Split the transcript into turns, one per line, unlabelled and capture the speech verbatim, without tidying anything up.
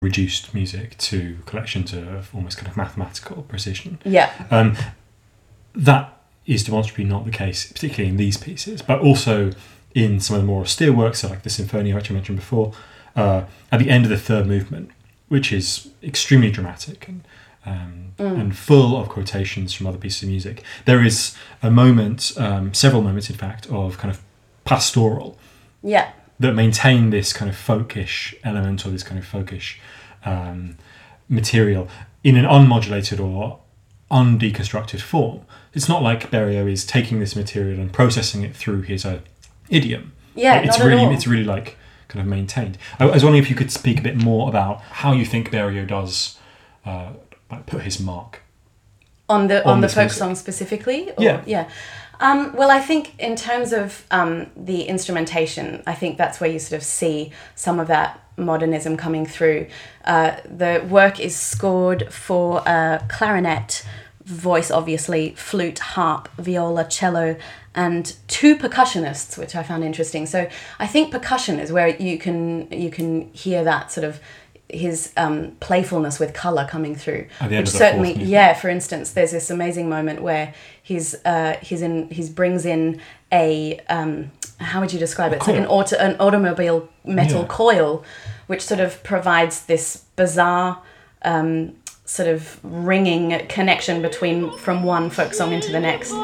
reduced music to collections of almost kind of mathematical precision.
Yeah.
Um, that is demonstrably not the case, particularly in these pieces, but also in some of the more austere works, so like the Sinfonia, which I mentioned before, uh, at the end of the third movement, which is extremely dramatic and um, mm. and full of quotations from other pieces of music. There is a moment, um, several moments in fact, of kind of pastoral.
Yeah.
That maintain this kind of folkish element or this kind of folkish um, material in an unmodulated or undeconstructed form. It's not like Berio is taking this material and processing it through his uh, idiom.
Yeah,
it's
not
really
at all.
it's really like kind of maintained. I, I was wondering if you could speak a bit more about how you think Berio does uh, like put his mark
on the on, on the folk
music.
song specifically. Or,
yeah,
yeah. Um, well, I think in terms of um, the instrumentation, I think that's where you sort of see some of that modernism coming through. Uh, the work is scored for uh, clarinet, voice obviously, flute, harp, viola, cello, and two percussionists, which I found interesting. So I think percussion is where you can you can hear that sort of his um, playfulness with colour coming through.
At the end
which
of the
certainly,
fourth
yeah. For instance, there's this amazing moment where he's uh, he's in he's brings in a um, how would you describe
a
it? It's
coil.
like an auto an automobile metal
yeah.
coil, which sort of provides this bizarre um, sort of ringing connection between from one folk song into the next.